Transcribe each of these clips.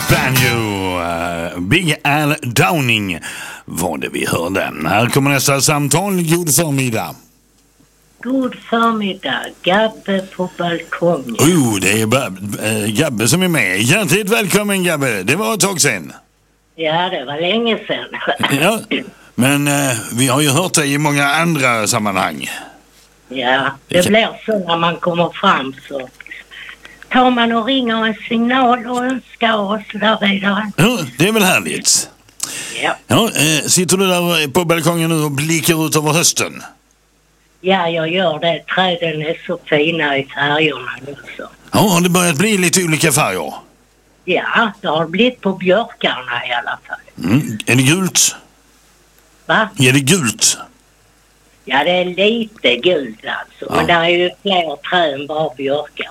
Banjo, Big Al Downing var det vi hörde. Här kommer nästa samtal. God förmiddag. God förmiddag, Gabbe på balkongen. Det är Gabbe som är med. Hjärtligt välkommen Gabbe, det var ett tag sedan. Ja, det var länge sedan. Ja, men vi har ju hört dig i många andra sammanhang. Ja, det blir så när man kommer fram så tar man och ringer en signal och önskar och så där vidare. Ja, det är väl härligt. Ja. Sitter du där på balkongen nu och blickar ut över hösten? Ja, jag gör det. Träden är så fina i färgerna nu så. Ja, har det börjat bli lite olika färger? Ja, det har blivit på björkarna i alla fall. Är det gult? Va? Är det gult? Ja, det är lite gult alltså. Men det är ju fler träd än bara björkar.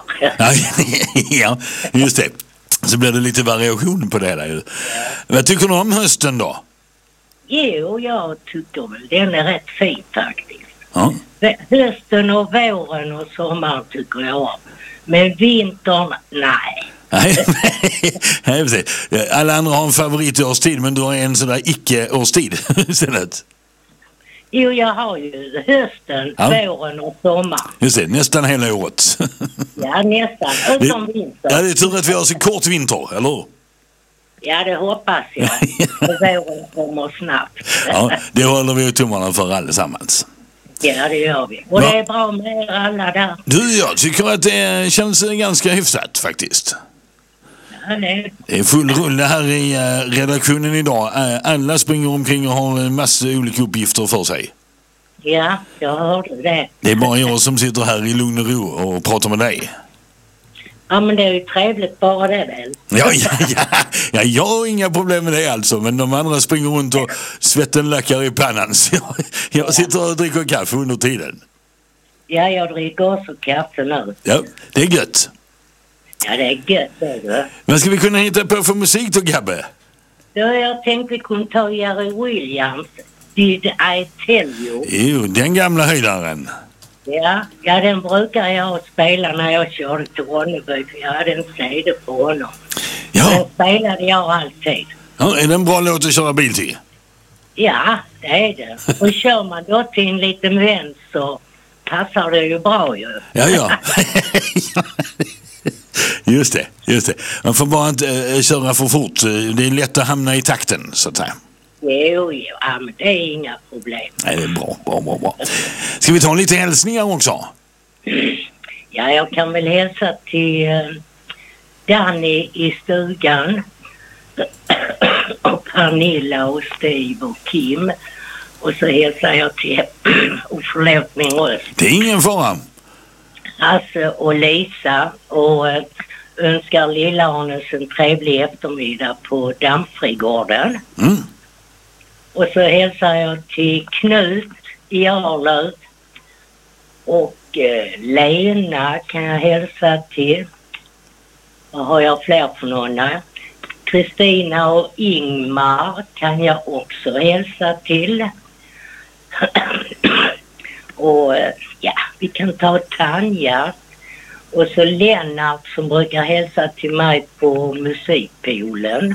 Ja, just det. Så blir det lite variation på det där ju. Ja. Vad tycker du om hösten då? Jo, jag tycker väl den är rätt fin faktiskt. Ja. Hösten och våren och sommaren tycker jag om. Men vintern, nej. Nej, precis. Alla andra har en favoritårstid, men du har en sån där icke-årstid istället. Jo, jag har ju hösten, våren och sommaren. Just det, nästan hela året. Ja, nästan. Utom vinter. Ja, det är tur att vi har så kort vinter, eller hur? Ja, det hoppas jag. Våren kommer snabbt. Ja, det håller vi tummarna för allesammans. Ja, det gör vi. Och det är bra med er alla där. Du, jag tycker att det känns ganska hyfsat faktiskt. Ja, det är full rulle här i redaktionen idag. Alla springer omkring och har en massa olika uppgifter för sig. Ja, jag hörde det. Det är bara jag som sitter här i lugn och ro och pratar med dig. Ja, men det är ju trevligt bara det väl. Ja, jag har inga problem med det alltså. Men de andra springer runt och svetten lackar i pannan. Så jag sitter och dricker kaffe under tiden. Ja, jag dricker också kaffe nu. Ja, det är gött. Ja, det är gött det du. Men ska vi kunna hitta på för musik då, Gabbe? Ja, jag tänkte vi kunde ta Jerry Williams. Did I tell you? Jo, den gamla höjdaren. Ja, den brukar jag spela när jag körde till Ronneby. Jag hade en CD på honom. Ja. Den spelade jag alltid. Ja, är det en bra låt att köra bil till? Ja, det är det. Och kör man då till en liten vän så passar det ju bra ju. Ja. Just det. Man får bara inte köra för fort. Det är lätt att hamna i takten, så att säga. Jo, ja, men det är inga problem. Nej, det är bra. Ska vi ta lite hälsningar också? Ja, jag kan väl hälsa till Danny i stugan och Pernilla och Steve och Kim. Och så hälsar jag till, och förlåt min röst. Det är ingen fara. Hasse och Lisa och önskar Lilla-Arnes en trevlig eftermiddag på Dammfrigården. Och så hälsar jag till Knut i Arlöv. Och Lena kan jag hälsa till. Vad har jag fler för några? Kristina och Ingmar kan jag också hälsa till. Och vi kan ta Tanja. Och så Lennart som brukar hälsa till mig på musikpoolen.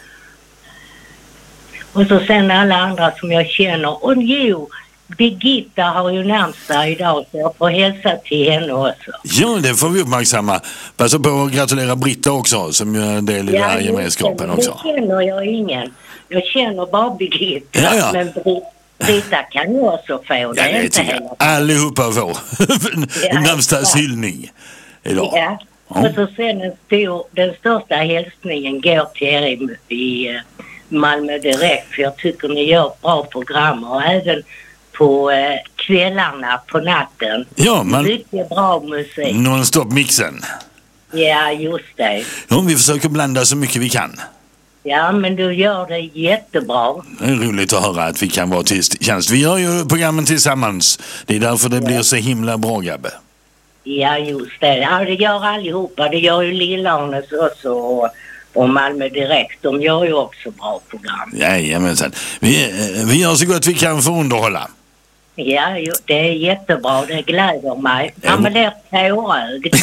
Och så sen alla andra som jag känner. Och Birgitta har ju namnsdag idag så jag får hälsa till henne också. Ja, det får vi uppmärksamma. Passa på att gratulera Britta också som är en del i den här gemenskapen också. Ja, känner jag ingen. Jag känner bara Birgitta. Ja. Men Britta kan ju också få det. Ja, inte hela. Allihopa får namnsdagshyllning idag. Ja. Och så sen den största hälsningen går till er i Malmö Direkt. För jag tycker ni gör bra program och även på kvällarna på natten. Ja, mycket bra musik. Non-stop mixen. Ja, just det. Ja, vi försöker blanda så mycket vi kan. Ja, men du gör det jättebra. Det är roligt att höra att vi kan vara till tjänst. Vi gör ju programmen tillsammans. Det är därför det blir så himla bra, Gabbe. Ja, just det. Ja, det gör allihopa. Det gör ju Lilla-Arnes också och Malmö Direkt. De gör ju också bra program. Jajamensan. Vi gör så gott vi kan för att underhålla. Ja, det är jättebra. Det gläder mig. Han blir tårögd.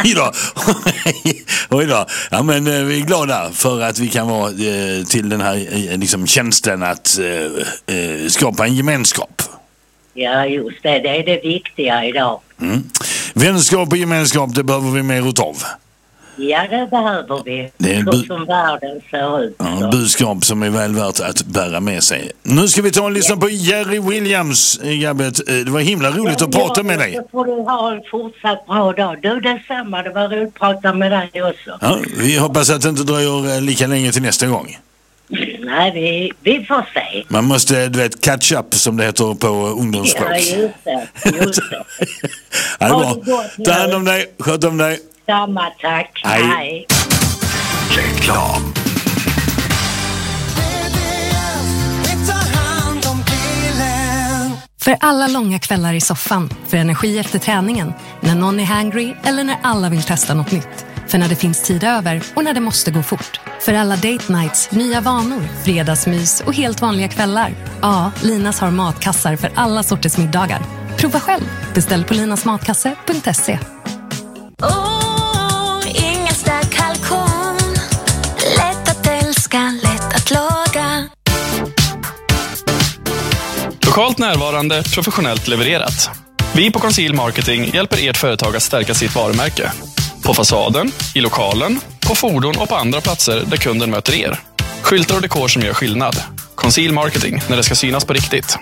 Oj då. Ja, men vi är glada för att vi kan vara till den här liksom, tjänsten att skapa en gemenskap. Ja, just det. Det är det viktiga idag. Vänskap och gemenskap, det behöver vi mer utav. Ja, det behöver vi. Det är så som världen ser ut. Ja, budskap som är väl värt att bära med sig. Nu ska vi ta och lyssna på Jerry Williams, Gabbet. Det var himla roligt att prata med dig. Så får du ha en fortsatt bra dag. Du, detsamma. Det var roligt att prata med dig också. Ja, vi hoppas att det inte dröjer lika länge till nästa gång. Nej, vi får se. Man måste, du vet, catch up som det heter på ungdomsspråk. Ja, just det. Ja, det är bra. Ta hand om dig. Sköt om dig. Samma, tack. Hej. Reklam. För alla långa kvällar i soffan, för energi efter träningen, när någon är hangry eller när alla vill testa något nytt. För när det finns tid över och när det måste gå fort. För alla date nights, nya vanor, fredagsmys och helt vanliga kvällar. Ja, Linas har matkassar för alla sorters middagar. Prova själv. Beställ på linasmatkasse.se. Ingen stark kalkon. Lätt att älska, lätt att laga. Lokalt närvarande, professionellt levererat. Vi på Conceal Marketing hjälper ert företag att stärka sitt varumärke. På fasaden, i lokalen, på fordon och på andra platser där kunden möter er. Skyltar och dekor som gör skillnad. Conceal Marketing, när det ska synas på riktigt.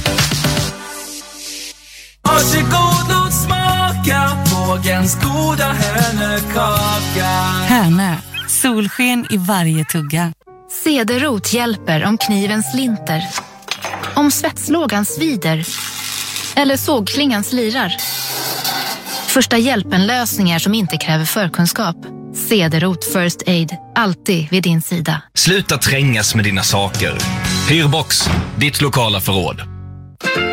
Varsågod och smaka Vågens goda hönökaka. Hönö, solsken i varje tugga. Cederrot hjälper om kniven slinter, om svetslågan svider eller sågklingan slirar. Första hjälpen-lösningar som inte kräver förkunskap. Cederrot First Aid, alltid vid din sida. Sluta trängas med dina saker. Hyrbox, ditt lokala förråd.